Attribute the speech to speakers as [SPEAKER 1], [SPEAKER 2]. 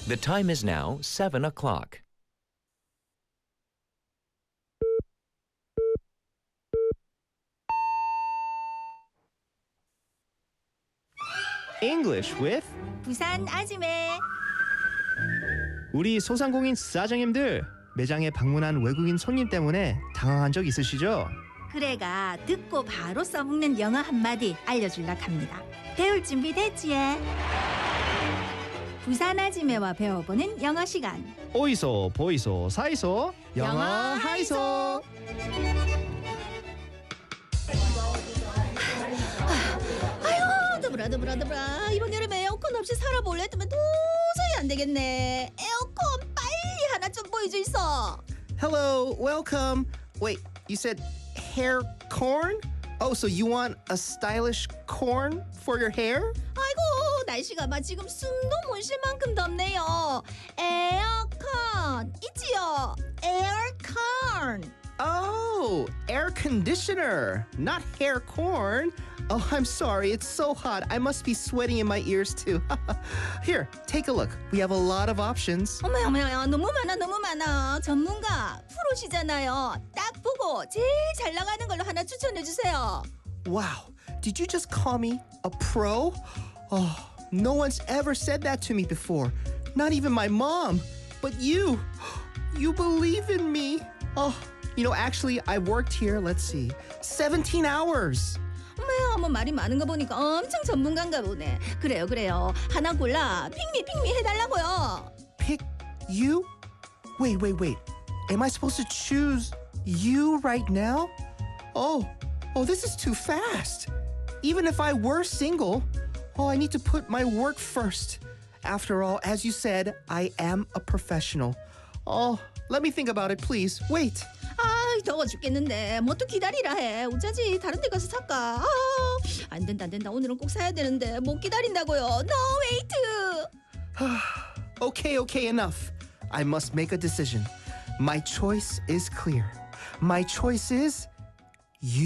[SPEAKER 1] The time is now 7 o'clock.
[SPEAKER 2] English with
[SPEAKER 3] 부산 아지매.
[SPEAKER 2] 우리 소상공인 사장님들 매장에 방문한 외국인 손님 때문에 당황한 적 있으시죠?
[SPEAKER 3] 그래가 듣고 바로 써먹는 영어 한마디 알려줄라 합니다. 배울 준비 됐지? 부산 아지매와 배워보는 영어 시간.
[SPEAKER 2] 오이소 보이소 사이소 영어
[SPEAKER 3] 영어
[SPEAKER 2] 하이소.
[SPEAKER 3] 드브라 이번 여름에 에어컨 없이 살아볼래 했더니 도저히 안 되겠네. 에어컨 빨리 하나 좀 보여줘 있어.
[SPEAKER 2] Hello, welcome. Wait, you said hair corn? Oh, so you want a stylish corn for your hair?
[SPEAKER 3] 아이고 날씨가 막 지금 숨도 못 쉴 만큼 덥네요. 에어컨 있지요? 에어컨.
[SPEAKER 2] Oh, air conditioner, not hair corn. Oh, I'm sorry. It's so hot. I must be sweating in my ears too. Here, take a look. We have a lot of options.
[SPEAKER 3] 어머야 너무 많아. 전문가 프로시잖아요. 딱 보고 제일 잘 나가는 걸로 하나 추천해 주세요.
[SPEAKER 2] Wow, did you just call me a pro? Oh, no one's ever said that to me before. Not even my mom. But you believe in me. Oh, actually, I worked here, let's see, 17 hours.
[SPEAKER 3] 어머 말이 많은 거 보니까 엄청 전문가인가 보네. 그래요. 하나 골라. 핑미 해달라고요.
[SPEAKER 2] Pick you? Wait. Am I supposed to choose you right now? Oh, this is too fast. Even if I were single, I need to put my work first. After all, as you said, I am a professional. Oh, let me think about it, please. Wait.
[SPEAKER 3] 더워 죽겠는데 뭐 또 기다리라 해. 어쩌지 다른 데 가서 살까. 안 된다. 오늘은 꼭 사야 되는데 못 기다린다고요. No wait.
[SPEAKER 2] Okay, enough. I must make a decision. My choice is clear. My choice is